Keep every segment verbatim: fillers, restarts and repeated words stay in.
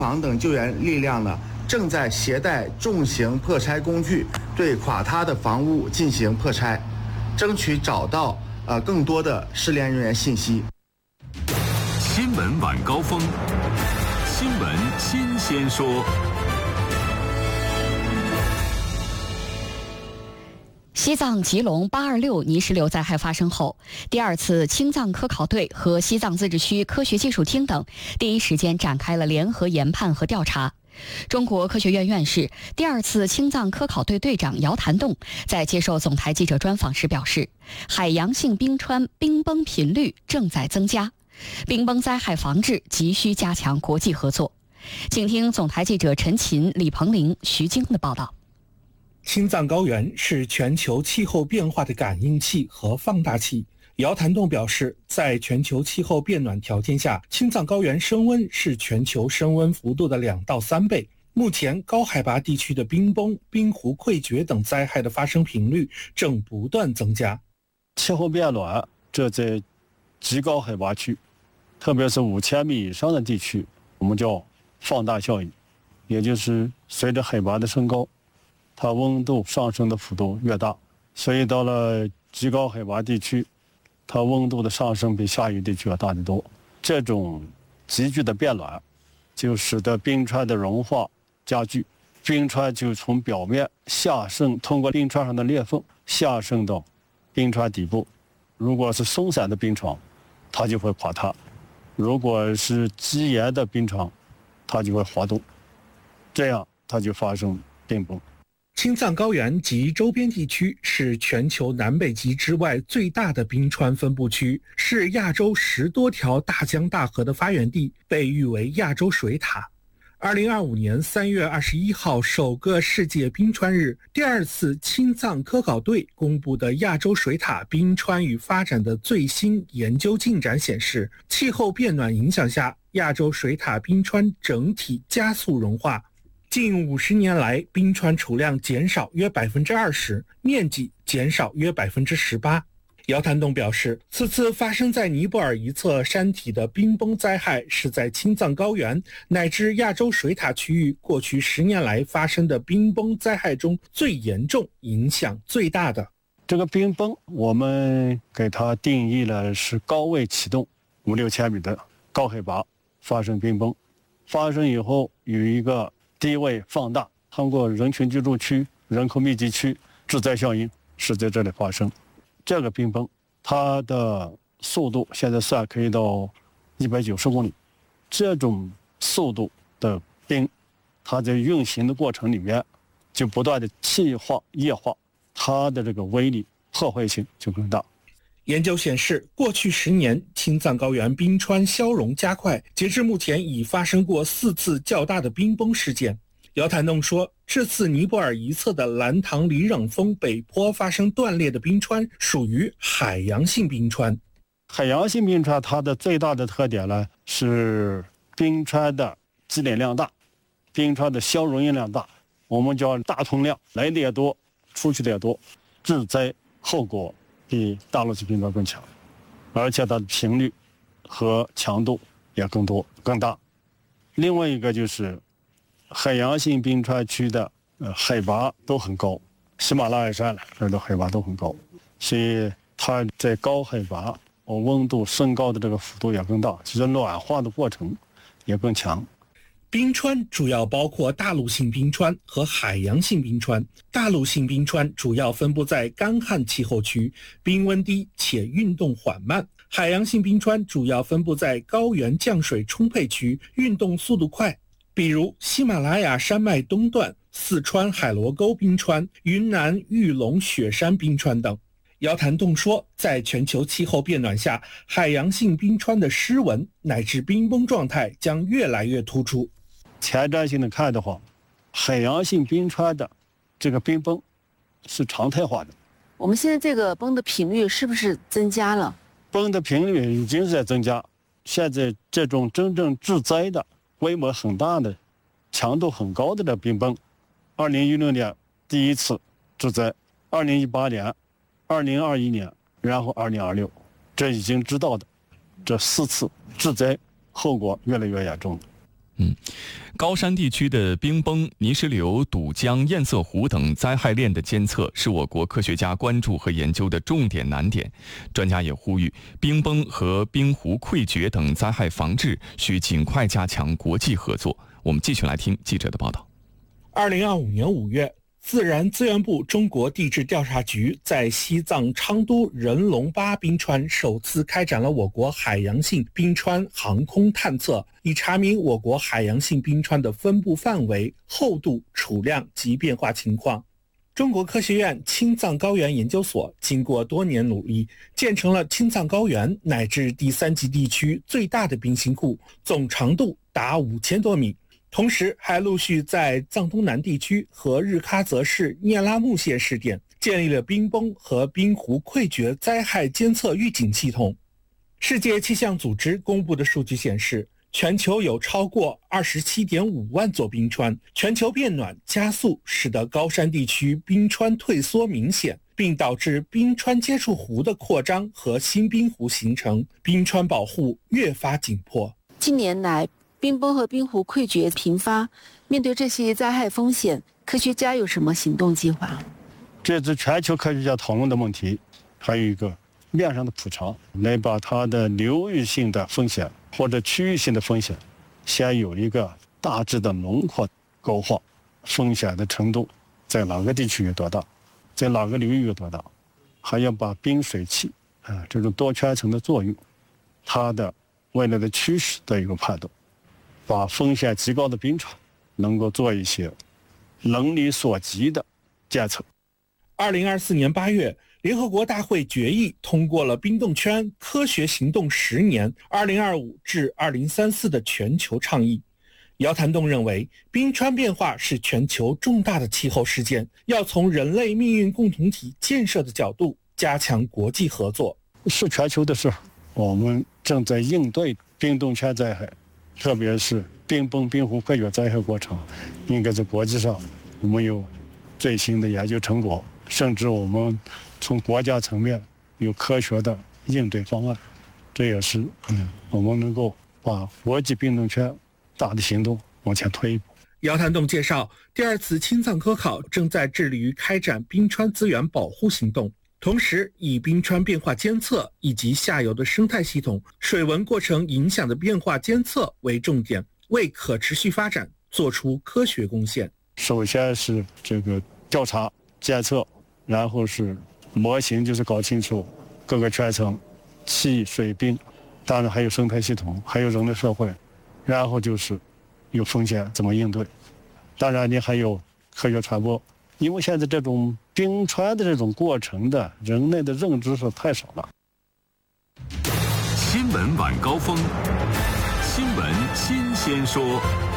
防等救援力量呢，正在携带重型破拆工具对垮塌的房屋进行破拆，争取找到呃更多的失联人员信息。 新闻晚高峰，新闻新鲜说。 西藏吉隆八二六泥石流灾害发生后，第二次青藏科考队和西藏自治区科学技术厅等第一时间展开了联合研判和调查。中国科学院院士、第二次青藏科考队队长姚谭栋在接受总台记者专访时表示，海洋性冰川冰崩频率正在增加，冰崩灾害防治急需加强国际合作。请听总台记者陈琴、李鹏玲、徐晶的报道。 青藏高原是全球气候变化的感应器和放大器。姚谭栋表示，在全球气候变暖条件下，青藏高原升温是全球升温幅度的两到三倍。目前，高海拔地区的冰崩、冰湖溃决等灾害的发生频率正不断增加。 气候变暖，这在极高海拔区，特别是五千米以上的地区，我们叫放大效应，也就是随着海拔的升高，它温度上升的幅度越大，所以到了极高海拔地区，它温度的上升比下游地区要大得多。这种急剧的变暖，就使得冰川的融化加剧，冰川就从表面下渗，通过冰川上的裂缝下渗到冰川底部。如果是松散的冰床，它就会垮塌；如果是积岩的冰床，它就会滑动，这样它就发生冰崩。 青藏高原及周边地区是全球南北极之外最大的冰川分布区，是亚洲十多条大江大河的发源地，被誉为亚洲水塔。二零二五年三月二十一号，首个世界冰川日，第二次青藏科考队公布的亚洲水塔冰川与发展的最新研究进展显示，气候变暖影响下，亚洲水塔冰川整体加速融化。近五十年来，冰川储量减少约百分之二十，面积减少约百分之十八。姚谭栋表示，此次发生在尼泊尔一侧山体的冰崩灾害，是在青藏高原乃至亚洲水塔区域过去十年来发生的冰崩灾害中最严重、影响最大的。 这个冰崩，我们给它定义了是高位启动，五六千米的高海拔发生冰崩，发生以后有一个低位放大，通过人群居住区、人口密集区致灾效应是在这里发生。这个冰崩，它的速度现在算可以到一百九十公里。这种速度的冰，它在运行的过程里面就不断的气化、液化，它的这个威力、破坏性就更大。 研究显示，过去十年，青藏高原冰川消融加快，截至目前已发生过四次较大的冰崩事件。姚谭栋说，这次尼泊尔一侧的兰唐里冷峰北坡发生断裂的冰川属于海洋性冰川。 海洋性冰川它的最大的特点呢，是冰川的积累量大，冰川的消融量大，我们叫大通量，来的也多，出去的也多，致灾后果比大陆级冰川更强，而且它的频率和强度也更多更大。另外一个就是海洋性冰川区的呃海拔都很高，喜马拉雅山了这的海拔都很高，所以它在高海拔哦温度升高的这个幅度也更大，其实暖化的过程也更强。 冰川主要包括大陆性冰川和海洋性冰川。大陆性冰川主要分布在干旱气候区，冰温低且运动缓慢。海洋性冰川主要分布在高原降水充沛区，运动速度快，比如喜马拉雅山脉东段、四川海螺沟冰川、云南玉龙雪山冰川等。姚谭栋说，在全球气候变暖下，海洋性冰川的湿纹乃至冰崩状态将越来越突出。 前瞻性的看的话，海洋性冰川的这个冰崩是常态化的。 我们现在这个崩的频率是不是增加了？ 崩的频率已经是在增加，现在这种真正致灾的、规模很大的、强度很高的这冰崩，二零一六年第一次致灾，二零一八年、二零二一年，然后二零二六，这已经知道的这四次致灾后果越来越严重了。 嗯，高山地区的冰崩、泥石流、堵江、堰塞湖等灾害链的监测是我国科学家关注和研究的重点难点。专家也呼吁，冰崩和冰湖溃决等灾害防治需尽快加强国际合作。我们继续来听记者的报道。 二零二五年五月，自然资源部中国地质调查局在西藏昌都仁龙巴冰川首次开展了我国海洋性冰川航空探测，以查明我国海洋性冰川的分布范围、厚度、储量及变化情况。中国科学院青藏高原研究所经过多年努力，建成了青藏高原乃至第三级地区最大的冰芯库，总长度达五千多米。同时还陆续在藏东南地区和日喀则市聂拉木县试点建立了冰崩和冰湖溃决灾害监测预警系统。世界气象组织公布的数据显示，全球有超过 二十七点五万座冰川，全球变暖加速使得高山地区冰川退缩明显，并导致冰川接触湖的扩张和新冰湖形成，冰川保护越发紧迫。 近年来冰崩和冰湖溃决频发，面对这些灾害风险，科学家有什么行动计划？ 这是全球科学家讨论的问题，还有一个面上的普查，来把它的流域性的风险或者区域性的风险，先有一个大致的轮廓勾画，风险的程度在哪个地区有多大，在哪个流域有多大，还要把冰水器啊这种多圈层的作用，它的未来的趋势的一个判断。把风险极高的冰川能够做一些能力所及的监测。 二零二四年八月，联合国大会决议通过了冰冻圈科学行动十年二零二五至二零三四的全球倡议。姚谭栋认为，冰川变化是全球重大的气候事件，要从人类命运共同体建设的角度加强国际合作。 是全球的事，我们正在应对冰冻圈灾害，特别是冰崩、冰湖溃决灾害过程，应该在国际上我们有最新的研究成果，甚至我们从国家层面有科学的应对方案。这也是嗯，我们能够把国际冰冻圈大的行动往前推一步。 姚谭栋介绍，第二次青藏科考正在致力于开展冰川资源保护行动，同时以冰川变化监测以及下游的生态系统、水文过程影响的变化监测为重点，为可持续发展做出科学贡献。 首先是这个调查监测，然后是模型，就是搞清楚各个圈层、气、水、冰，当然还有生态系统，还有人类社会，然后就是有风险怎么应对，当然你还有科学传播。因为现在这种冰川的这种过程的人类的认知是太少了。 新闻晚高峰，新闻新鲜说。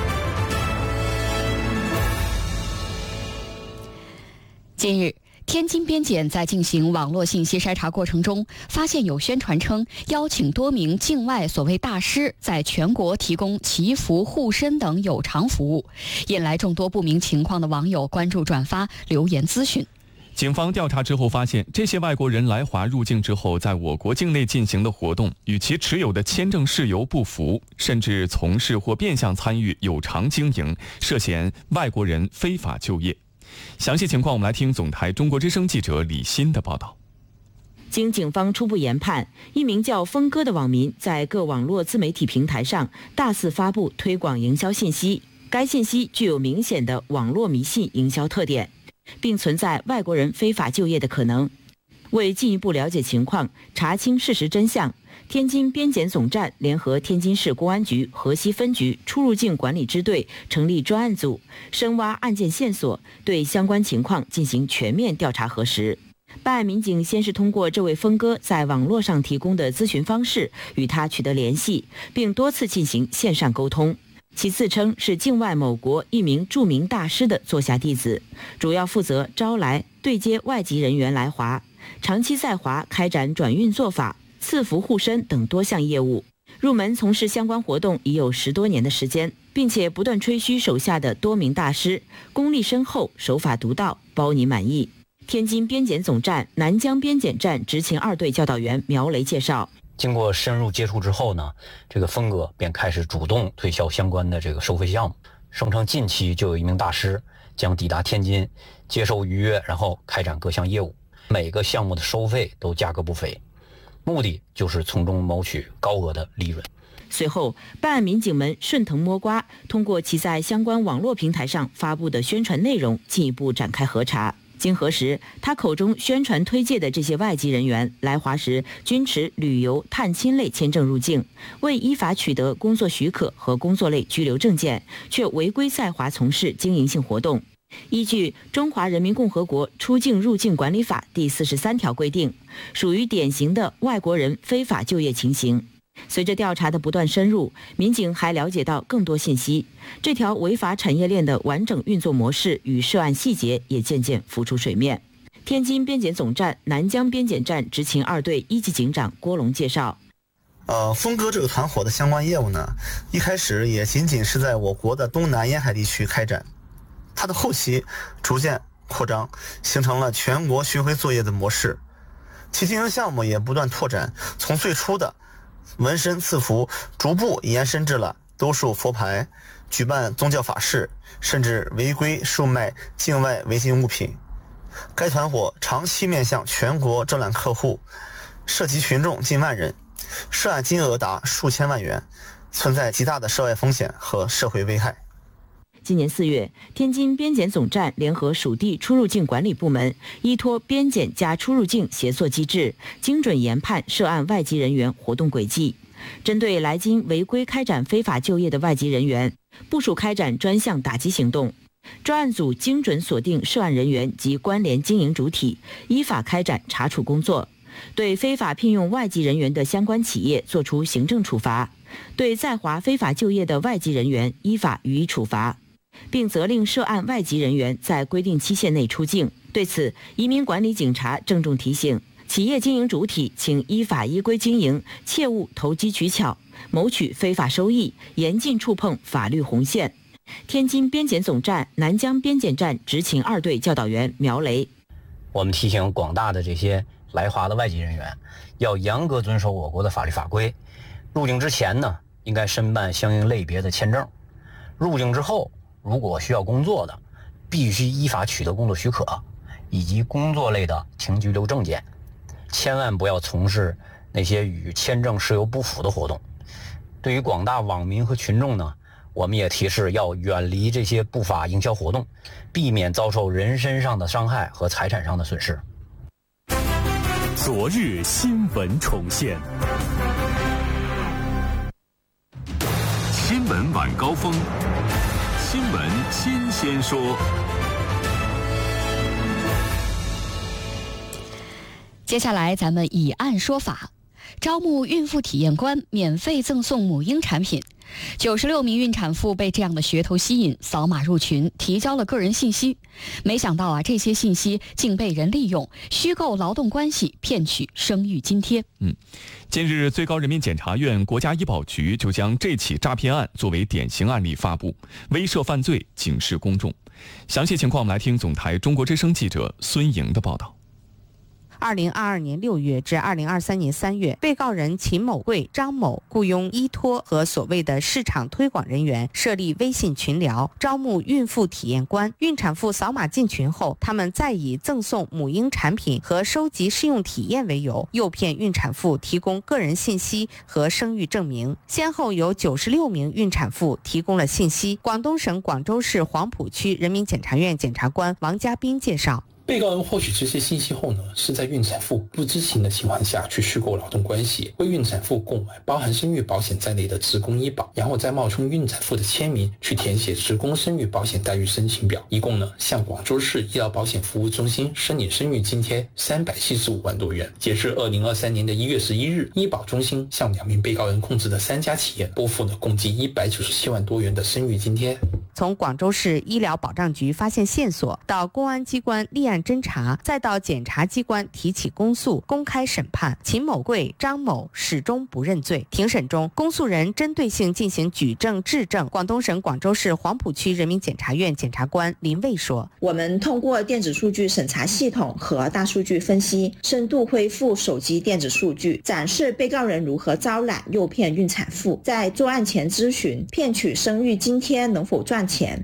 近日，天津边检在进行网络信息筛查过程中，发现有宣传称邀请多名境外所谓大师在全国提供祈福、护身等有偿服务，引来众多不明情况的网友关注、转发、留言咨询。 警方调查之后发现，这些外国人来华入境之后，在我国境内进行的活动与其持有的签证事由不符，甚至从事或变相参与有偿经营，涉嫌外国人非法就业。详细情况，我们来听总台中国之声记者李欣的报道。 经警方初步研判，一名叫峰哥的网民在各网络自媒体平台上大肆发布推广营销信息，该信息具有明显的网络迷信营销特点，并存在外国人非法就业的可能。为进一步了解情况，查清事实真相，天津边检总站联合天津市公安局河西分局出入境管理支队成立专案组，深挖案件线索，对相关情况进行全面调查核实。办案民警先是通过这位峰哥在网络上提供的咨询方式与他取得联系，并多次进行线上沟通。其自称是境外某国一名著名大师的座下弟子，主要负责招来对接外籍人员来华，长期在华开展转运做法、赐福护身等多项业务。入门从事相关活动已有十多年的时间，并且不断吹嘘手下的多名大师功力深厚、手法独到，包你满意。天津边检总站南江边检站执勤二队教导员苗雷介绍， 经过深入接触之后呢，这个峰哥便开始主动推销相关的这个收费项目，声称近期就有一名大师将抵达天津接受预约，然后开展各项业务，每个项目的收费都价格不菲，目的就是从中谋取高额的利润。 随后，办案民警们顺藤摸瓜，通过其在相关网络平台上发布的宣传内容，进一步展开核查。经核实，他口中宣传推介的这些外籍人员来华时均持旅游、探亲类签证入境，未依法取得工作许可和工作类居留证件，却违规在华从事经营性活动。依据《中华人民共和国出境入境管理法》第四十三条规定，属于典型的外国人非法就业情形。随着调查的不断深入，民警还了解到更多信息，这条违法产业链的完整运作模式与涉案细节也渐渐浮出水面。天津边检总站南江边检站执勤二队一级警长郭龙介绍， 呃，峰哥这个团伙的相关业务呢，一开始也仅仅是在我国的东南沿海地区开展，它的后期逐渐扩张，形成了全国巡回作业的模式，其经营项目也不断拓展，从最初的纹身赐福，逐步延伸至了兜售佛牌、举办宗教法事，甚至违规售卖境外违禁物品。该团伙长期面向全国招揽客户，涉及群众近万人，涉案金额达数千万元，存在极大的涉外风险和社会危害。 今年四月，天津边检总站联合属地出入境管理部门，依托边检加出入境协作机制，精准研判涉案外籍人员活动轨迹。针对来京违规开展非法就业的外籍人员，部署开展专项打击行动。专案组精准锁定涉案人员及关联经营主体，依法开展查处工作，对非法聘用外籍人员的相关企业作出行政处罚，对在华非法就业的外籍人员依法予以处罚，并责令涉案外籍人员在规定期限内出境。对此，移民管理警察郑重提醒企业经营主体，请依法依规经营，切勿投机取巧，谋取非法收益，严禁触碰法律红线。天津边检总站南江边检站执勤二队教导员苗雷， 我们提醒广大的这些来华的外籍人员，要严格遵守我国的法律法规。入境之前呢，应该申办相应类别的签证；入境之后，如果需要工作的，必须依法取得工作许可以及工作类的停居留证件，千万不要从事那些与签证事由不符的活动。对于广大网民和群众呢，我们也提示要远离这些不法营销活动，避免遭受人身上的伤害和财产上的损失。 昨日新闻重现，新闻晚高峰，新闻新鲜说。 接下来咱们以案说法，招募孕妇体验官，免费赠送母婴产品。九十六名孕产妇被这样的噱头吸引，扫码入群，提交了个人信息。没想到啊，这些信息竟被人利用，虚构劳动关系，骗取生育津贴。 嗯，近日，最高人民检察院、国家医保局就将这起诈骗案作为典型案例发布，威慑犯罪，警示公众。详细情况，我们来听总台中国之声记者孙莹的报道。 二零二二年六月至二零二三年三月，被告人秦某贵、张某雇佣依托和所谓的市场推广人员设立微信群聊，招募孕妇体验官。孕产妇扫码进群后，他们再以赠送母婴产品和收集试用体验为由，诱骗孕产妇提供个人信息和生育证明。先后有九十六名孕产妇提供了信息。广东省广州市黄埔区人民检察院检察官王家斌介绍。 被告人获取这些信息后呢，是在孕产妇不知情的情况下去虚构劳动关系，为孕产妇购买包含生育保险在内的职工医保，然后再冒充孕产妇的签名去填写职工生育保险待遇申请表，一共呢向广州市医疗保险服务中心申领生育津贴三百七十五万多元。截至二零二三年的一月十一日，医保中心向两名被告人控制的三家企业拨付了共计一百九十七万多元的生育津贴。 从广州市医疗保障局发现线索，到公安机关立案侦查，再到检察机关提起公诉、公开审判，秦某贵、张某始终不认罪。庭审中，公诉人针对性进行举证质证。广东省广州市黄埔区人民检察院检察官林卫说：“ 我们通过电子数据审查系统和大数据分析，深度恢复手机电子数据，展示被告人如何招揽、诱骗孕产妇，在作案前咨询，骗取生育津贴能否赚钱。